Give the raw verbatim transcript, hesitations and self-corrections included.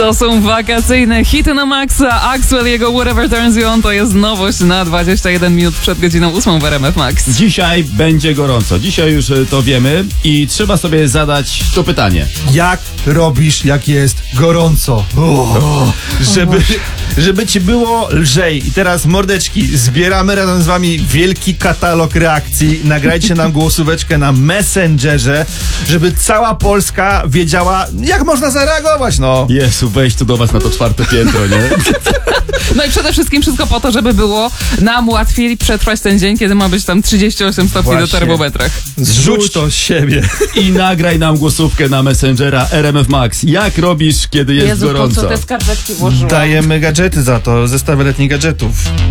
To są wakacyjne hity na maksa. Axwell, jego Whatever Turns You On to jest nowość na dwadzieścia jeden minut przed godziną ósmą w R M F Max. Dzisiaj będzie gorąco. Dzisiaj już to wiemy i trzeba sobie zadać to pytanie. Jak robisz, jak jest gorąco? Uff. Żeby, żeby ci było lżej. I teraz, mordeczki, zbieramy razem z wami wielki katalog reakcji. Nagrajcie nam głosóweczkę na Messengerze, żeby cała Polska wiedziała, jak można zareagować, no. Jezu, weź tu do was na to czwarte piętro, nie? No i przede wszystkim wszystko po to, żeby było nam łatwiej przetrwać ten dzień, kiedy ma być tam trzydzieści osiem stopni Właśnie. na termometrach. Zrzuć to z siebie. I nagraj nam głosówkę na Messengera R M F Max. Jak robisz, kiedy jest Jezu, gorąco? po co te skarpetki włożyłam? Dajemy gadżety za to, zestawy letnich gadżetów.